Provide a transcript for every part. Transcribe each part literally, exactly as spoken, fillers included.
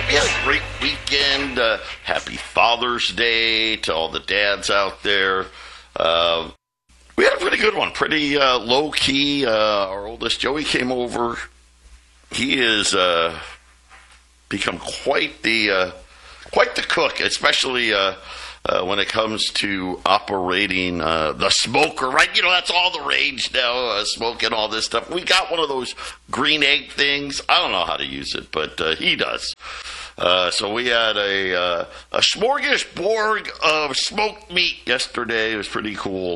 Hope you had a great weekend. Uh, happy Father's Day to all the dads out there. Uh, we had a pretty good one, pretty uh, low-key. Uh, our oldest, Joey, came over. He has uh, become quite the uh, quite the cook, especially uh, uh, when it comes to operating uh, the smoker, right? You know, that's all the rage now, uh, smoking all this stuff. We got one of those green egg things. I don't know how to use it, but uh, he does. Uh, so we had a uh, a smorgasbord of smoked meat yesterday. It was pretty cool.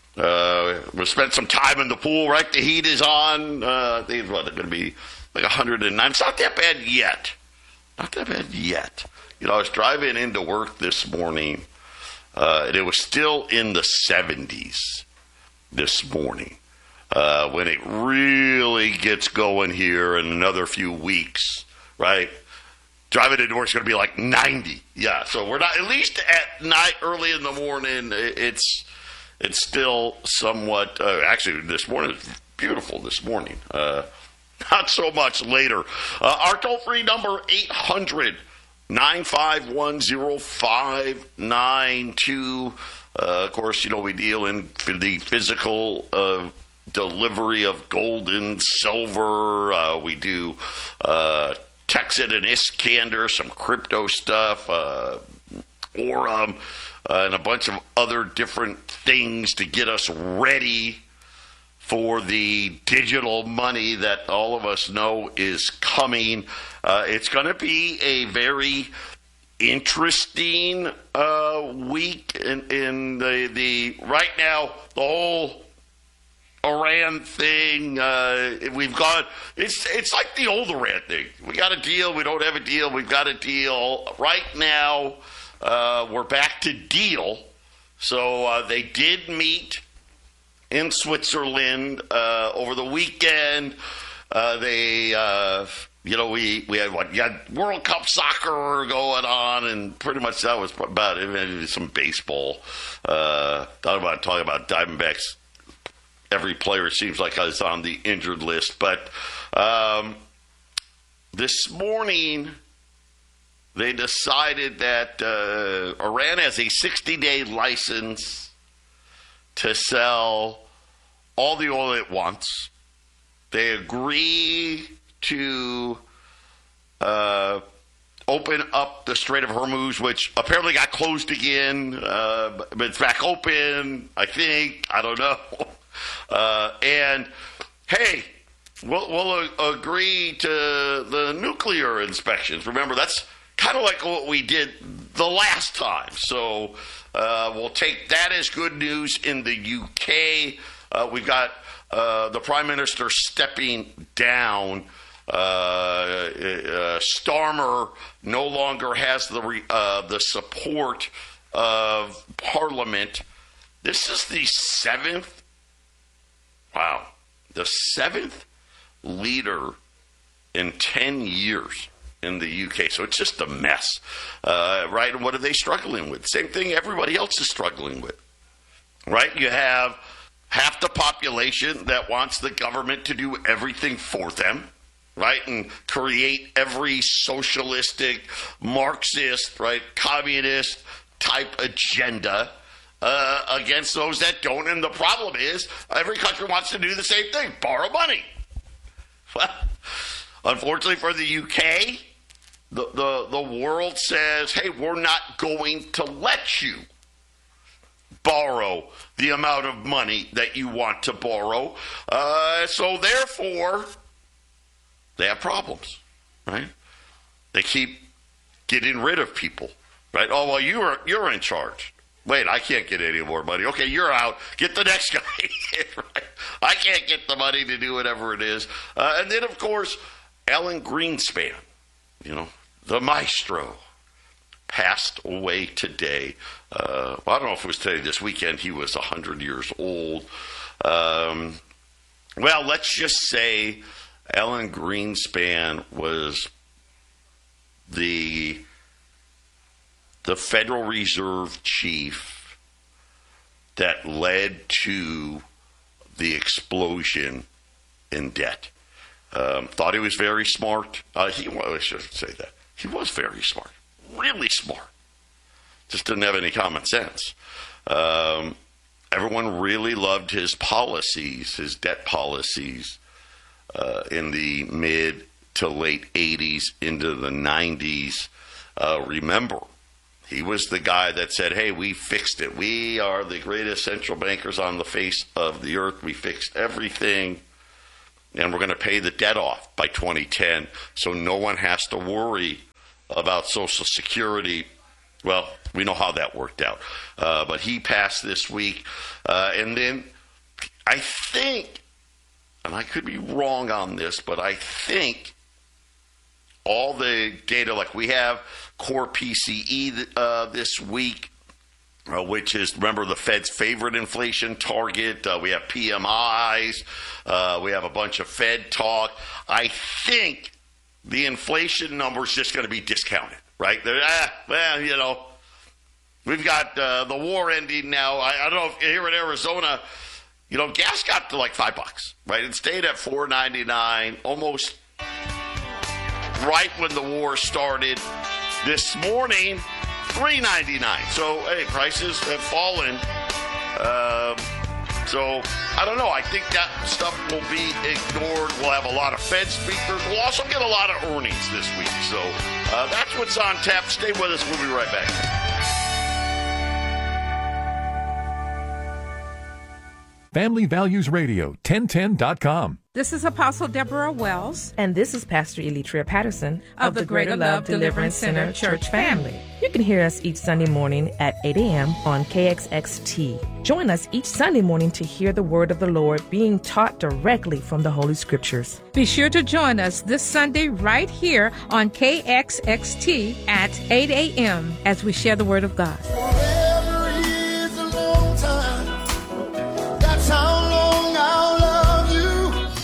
Uh, we spent some time in the pool, right? The heat is on. Uh, I think it's what, it's going to be like one hundred nine. It's not that bad yet. Not that bad yet. You know, I was driving into work this morning, uh, and it was still in the seventies this morning. Uh, when it really gets going here in another few weeks, right? Driving into work is going to be like ninety. Yeah, so we're not, at least at night, early in the morning, it's it's still somewhat, uh, actually this morning, it's beautiful this morning. Uh, not so much later. Uh, our toll-free number, eight hundred, nine five one, oh five nine two. Uh, of course, you know, we deal in the physical uh, delivery of gold and silver. Uh, we do uh Texit and Iskander, some crypto stuff, uh, Orem, uh, and a bunch of other different things to get us ready for the digital money that all of us know is coming. Uh, it's going to be a very interesting uh, week in, in the, the right now, the whole Iran thing, uh, we've got, it's it's like the old Iran thing. We got a deal, we don't have a deal, we've got a deal. Right now, uh, we're back to deal. So uh, they did meet in Switzerland uh, over the weekend. Uh, they, uh, you know, we, we had what, you had World Cup soccer going on, and pretty much that was about it. Maybe some baseball. Uh, thought about talking about Diamondbacks. Every player, it seems like, is on the injured list. But um, this morning, they decided that uh, Iran has a sixty-day license to sell all the oil it wants. They agree to uh, open up the Strait of Hormuz, which apparently got closed again. Uh, but it's back open, I think. I don't know. Uh, and, hey, we'll, we'll uh, agree to the nuclear inspections. Remember, that's kind of like what we did the last time. So uh, we'll take that as good news in the U K. Uh, we've got uh, the Prime Minister stepping down. Uh, uh, Starmer no longer has the, re- uh, the support of Parliament. This is the seventh Wow. The seventh leader in ten years in the U K. So it's just a mess, uh, right? And what are they struggling with? Same thing everybody else is struggling with, right? You have half the population that wants the government to do everything for them, right? And create every socialistic, Marxist, right, communist type agenda Uh, against those that don't. And the problem is every country wants to do the same thing, borrow money. Well, unfortunately for the U K, the, the, the world says, hey, we're not going to let you borrow the amount of money that you want to borrow. Uh, so therefore, they have problems, right? They keep getting rid of people, right? Oh, well, you're, you're in charge. Wait, I can't get any more money. Okay, you're out. Get the next guy. Right? I can't get the money to do whatever it is. Uh, and then, of course, Alan Greenspan, you know, the maestro, passed away today. Uh, well, I don't know if it was today, this weekend. He was one hundred years old. Um, well, let's just say Alan Greenspan was the... the Federal Reserve chief that led to the explosion in debt. Um, thought he was very smart. Uh, he, well, I should say that. he was very smart, really smart. Just didn't have any common sense. Um, everyone really loved his policies, his debt policies uh, in the mid to late eighties into the nineties. Uh, remember, he was the guy that said, hey, we fixed it. We are the greatest central bankers on the face of the earth. We fixed everything, and we're going to pay the debt off by twenty ten, so no one has to worry about Social Security. Well, we know how that worked out. Uh, but he passed this week. Uh, and then I think, and I could be wrong on this, but I think all the data, like we have core P C E uh, this week, uh, which is, remember, the Fed's favorite inflation target. Uh, we have P M Is. Uh, we have a bunch of Fed talk. I think the inflation number is just going to be discounted, right? Ah, well, you know, we've got uh, the war ending now. I, I don't know if here in Arizona, you know, gas got to like five bucks, right? It stayed at four ninety-nine, almost right when the war started. This morning, three ninety-nine. So, hey, prices have fallen. Um, so, I don't know. I think that stuff will be ignored. We'll have a lot of Fed speakers. We'll also get a lot of earnings this week. So, uh, that's what's on tap. Stay with us. We'll be right back. Family Values Radio, ten ten dot com. This is Apostle Deborah Wells. And this is Pastor Elitria Patterson of, of the Greater Love Deliverance Center Church Family. You can hear us each Sunday morning at eight a.m. on K X X T. Join us each Sunday morning to hear the word of the Lord being taught directly from the Holy Scriptures. Be sure to join us this Sunday right here on K X X T at eight a.m. as we share the word of God. Forever is a long time. That's how long I'll love you.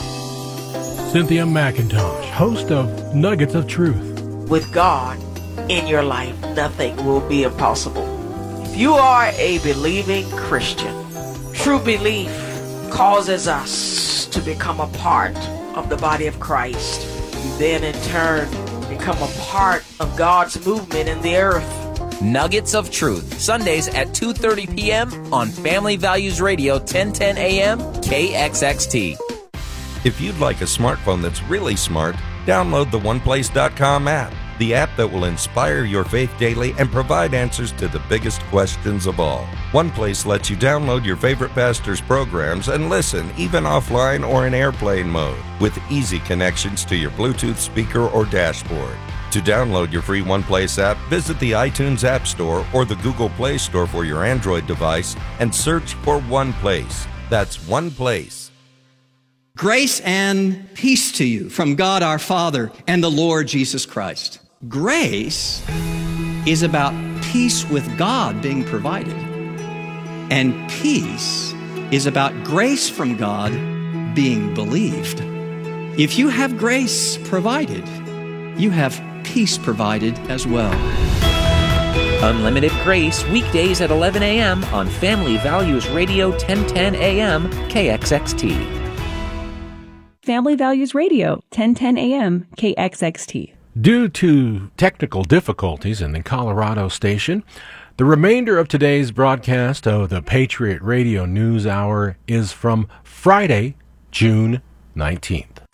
Cynthia McIntosh, host of Nuggets of Truth. With God in your life, nothing will be impossible. If you are a believing Christian, true belief causes us to become a part of the body of Christ. You then in turn become a part of God's movement in the earth. Nuggets of Truth, Sundays at two thirty p.m. on Family Values Radio, ten ten a.m. K X X T. If you'd like a smartphone that's really smart, download the one place dot com app, the app that will inspire your faith daily and provide answers to the biggest questions of all. OnePlace lets you download your favorite pastor's programs and listen, even offline or in airplane mode, with easy connections to your Bluetooth speaker or dashboard. To download your free OnePlace app, visit the iTunes App Store or the Google Play Store for your Android device and search for OnePlace. That's OnePlace. Grace and peace to you from God our Father and the Lord Jesus Christ. Grace is about peace with God being provided. And peace is about grace from God being believed. If you have grace provided, you have peace provided as well. Unlimited Grace, weekdays at eleven a.m. on Family Values Radio, ten ten a.m. K X X T. Family Values Radio, ten ten a.m. K X X T. Due to technical difficulties in the Colorado station, the remainder of today's broadcast of the Patriot Radio News Hour is from Friday, June nineteenth.